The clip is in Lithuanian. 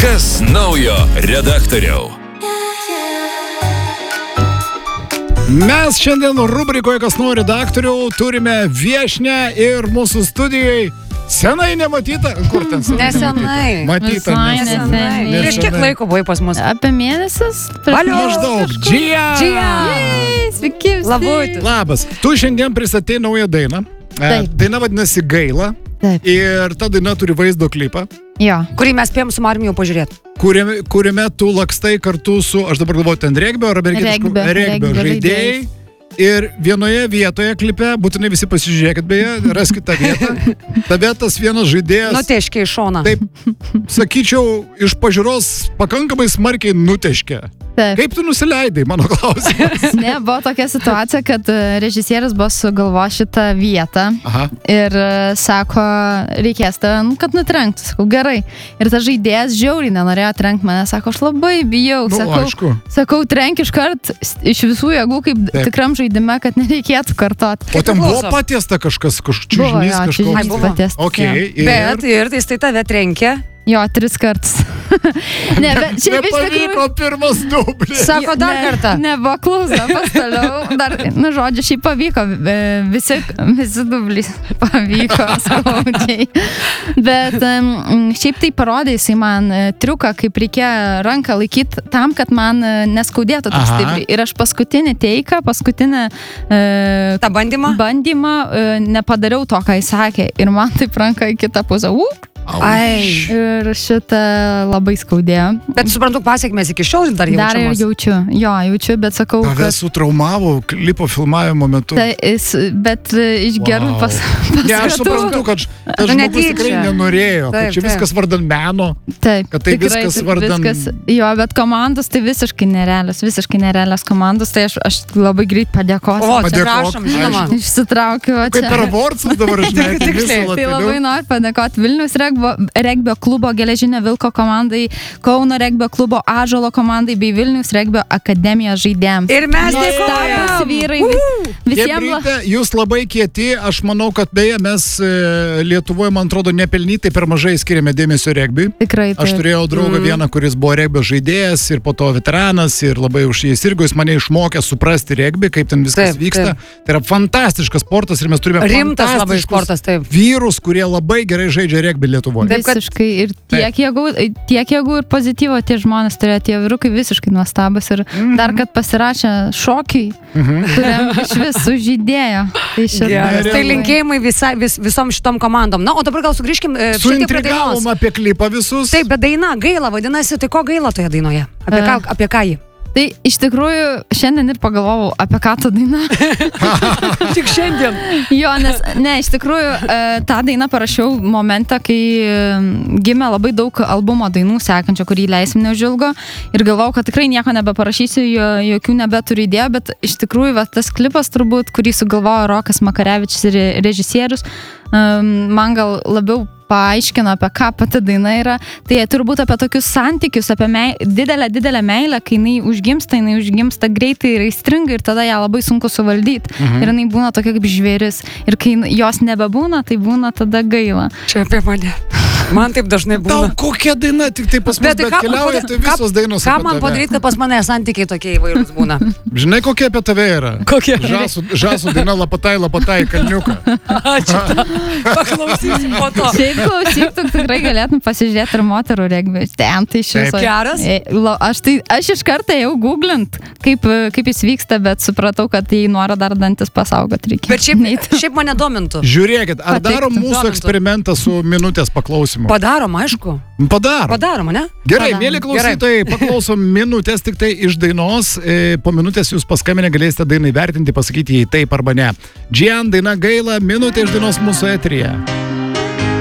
Kas naujo redaktoriau? Mes šiandien rubrikoje Kas naujo redaktoriau turime viešnią ir mūsų studijai senai nematyta. Kur ten senai? Nesenai. Matyta. Nesenai. Prieš kiek laiko buvai pas mus? Apie mėnesis. Maždaug. Džia! Sveiki. Labai. Labas. Tu šiandien pristatei naują dainą. Daina vadinasi Gaila. Taip. Ir ta daina turi vaizdo klipą. Jo. Kurį mes spėjom su Mariumi jau pažiūrėti. Kuriame tu lakstai kartu su, aš dabar galvoju, ten regbio ar amerikietiškų regbio žaidėjai. Ir vienoje vietoje klipe, būtinai visi pasižiūrėkit, beje, raskite tą vietą. Tada tas vienas žaidėjas... Nuteškė į šoną. Taip, sakyčiau, iš pažiūros pakankamai smarkiai nuteškė. Taip. Kaip tu nusileidai, mano klausimas? Ne, buvo tokia situacija, kad režisierius buvo sugalvo šitą vietą. Aha. Ir sako, reikės tave, kad nutrenktų. Sakau, gerai. Ir tas žaidėjas žiauriai nenorėjo trenkti mane. Sako, aš labai bijau. Sakau, trenk iškart iš visų jėgų, kaip tikram žaidime, kad nereikėtų kartoti. O ten buvo patiesta kažkas, čiužinys kažkoks. Buvo patiesta. Okay, Bet ir tai tave trenkė. Jo, 3 kartus. Ne, bet čia nepavyko pirmas dublis. Sako, dar kartą. Nebuvo klausa, pastoliau. Dar, žodžiu, šiaip pavyko. Visi dubliai pavyko skaudžiai. Bet šiaip tai parodė jisai man triuką, kaip reikia ranką laikyti tam, kad man neskaudėtų taip stipriai. Ir aš paskutinį tą bandymą nepadariau to, ką jis sakė. Ir man taip ranka į kitą pusę. Ir šitą labai skaudėjo. Bet suprantu, pasiekmės iki šiol dar jaučiamas. Dar jaučiu, bet sakau, kad... Tave sutraumavo klipo filmavimo metu. Bet iš gerų paskatų. Ne, aš suprantu, kad tas žmogus tikrai nenorėjo, kad čia viskas vardan meno. Taip, kad tai viskas vardan... Jo, bet komandos tai visiškai nerealios komandos, tai aš labai greit padėkosiu. O, atsiprašom, žinoma. Išsitraukiu. Kaip per avorcus dabar, žinai. Tai labai noriu padėkoti Vilniaus regbio klubo Geležinio Vilko komandai, Kauno regbio klubo Ąžuolo komandai bei Vilniaus regbio akademijos žaidėjams. Ir mes dėkojame vyrai visiems. Jūs labai kieti, aš manau, kad beje mes Lietuvoje, man atrodo, nepelnytai per mažai skiriame dėmesio regbiui. Tikrai. Aš turėjau draugą vieną, kuris buvo regbio žaidėjas ir po to veteranas ir labai už jį sirgo, jis mane išmokė suprasti regbį, kaip ten viskas vyksta. Tai yra fantastiškas sportas ir mes turime fantastiškus vyrus, kurie labai gerai žaidžia regbį Lietuvoje. Visiškai. Ir tiek jėgų ir pozityvo tie žmonės turėjo, tie vyrukai visiškai nuostabus. Ir dar, kad pasirašė šokiai, kuriam iš vis sužydėjo. Tai linkėjimai visom šitom komandom. Na, o dabar gal sugrįžkim šiek tiek prie dainos. Suintrigavom apie klipą visus. Taip, bet daina Gaila vadinasi, tai ko gaila toje dainoje? Apie ką ji? Tai iš tikrųjų šiandien ir pagalvojau, apie ką ta daina. Tik šiandien. Jo, nes iš tikrųjų tą dainą parašiau momentą, kai gimė labai daug albumo dainų sekančio, kurį leisim neužilgo. Ir galvojau, kad tikrai nieko nebeparašysiu, jokių nebeturiu idėjų, bet iš tikrųjų tas klipas turbūt, kurį sugalvojo Rokas Makarevičius ir režisierius, man gal labiau paaiškino, apie ką pati daina yra. Tai turbūt apie tokius santykius, apie didelę meilę, kai jinai užgimsta greitai ir aistringai ir tada ją labai sunku suvaldyti. Ir jinai būna tokia kaip žvėris. Ir kai jos nebebūna, tai būna tada gaila. Čia apie mane. Man taip dažnai būna. Tau kokia daina, tik tai pas mus, bet keliauja, tai visos dainos ką man padaryti, kad pas mane santykiai tokie įvairūs būna? Žinai, kokia apie tave yra? Kokia? Žasų daina lapatai kalniuką. Ačiū. Paklausysim po to. Šiaip klausytum, tikrai galėtum pasižiūrėti ir moterų regbį. Ten tai iš viso. Geras? Aš iš karto jau googlint, kaip jis vyksta, bet supratau, kad jei nori dar dantis pasaugot reikia. Bet šiaip mane domintų. Žiūrėkit, ar darom mūsų eksperimentą su minutės paklausimu? Padarom, aišku. Padarom, ne? Gerai, mėly klausytojai, paklausom minutės tik tai iš dainos. Po minutės jūs paskambinę galėsite dainą įvertinti, pasakyti jei taip arba ne. Džian, daina Gaila, minutė iš dainos mūsų eteryje.